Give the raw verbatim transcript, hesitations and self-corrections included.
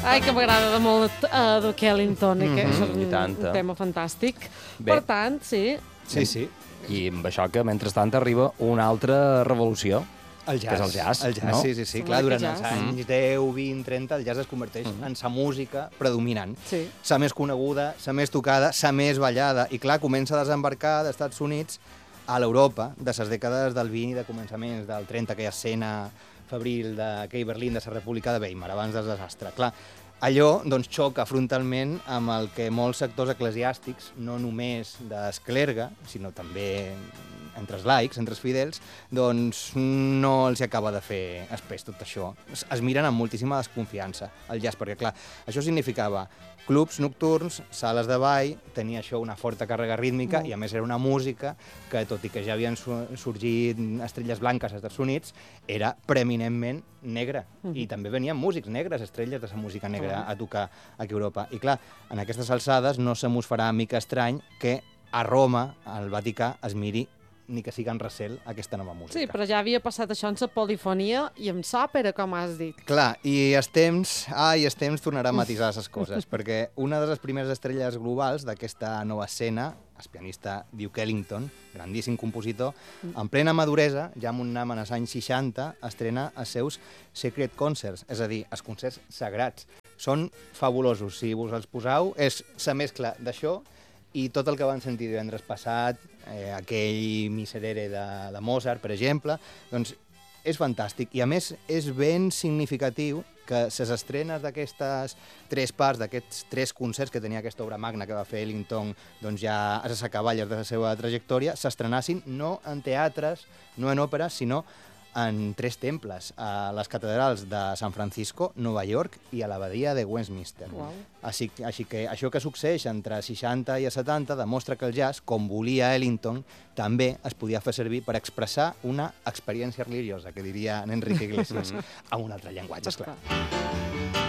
Ai, que m'agrada de molt uh, Duke Ellington, mm -hmm. que és un, I tant. un tema fantàstic. Bé. Per tant, sí. Sí, sí. I amb això que, mentrestant, arriba una altra revolució. El jazz. Que és el jazz, el jazz no? sí, sí, sí. Sembla Clar, que durant jazz. els anys deu, vint, trenta, el jazz es converteix Mm. en sa música predominant. Sí. Sa més coneguda, sa més tocada, sa més ballada. I clar, comença a desembarcar dels Estats Units a l'Europa de les dècades del vint i de començaments del trenta, aquella escena febril d'aquell Berlín, de la República de Weimar, abans del desastre. Clar, allò doncs, xoca frontalment amb el que molts sectors eclesiàstics, no només d'esclerga, sinó també entre els laics, entre els fidels, doncs no els acaba de fer espès tot això. Es, es miren amb moltíssima desconfiança el jazz, perquè clar, això significava clubs nocturns, sales de ball, tenia això una forta càrrega rítmica Molt. i a més era una música que, tot i que ja havien su sorgit estrelles blanques als Estats Units, era preeminentment negra. Mhm. I també venien músics negres, estrelles de la música negra, Clar. a tocar aquí a Europa. I clar, en aquestes alçades no se mos farà mica estrany que a Roma, al Vaticà, es miri ni que siga en recel aquesta nova música. Sí, però ja havia passat això en la polifonia i amb s'òpera, com has dit. Clar, i els temps, ai, els temps tornarà a matisar les coses, perquè una de les primeres estrelles globals d'aquesta nova escena, el pianista Duke Ellington, grandíssim compositor, en plena maduresa, ja amb un nam en els anys seixanta, estrena els seus Secret Concerts, és a dir, els concerts sagrats. Són fabulosos, si us els poseu, és la mescla d'això i tot el que van sentir divendres passat, eh, aquell Miserere de, de Mozart, per exemple, doncs és fantàstic. I a més és ben significatiu que les estrenes d'aquestes tres parts, d'aquests tres concerts que tenia aquesta obra magna que va fer Ellington doncs ja a les acaballes de la seva trajectòria, s'estrenassin no en teatres, no en òperes, sinó en tres temples, a les catedrals de San Francisco, Nova York i a l'abadia de Westminster. Uau. Així, així que això que succeeix entre seixanta i setanta demostra que el jazz, com volia Ellington, també es podia fer servir per expressar una experiència religiosa, que diria en Enrique Iglesias, amb un altre llenguatge, esclar. Esclar.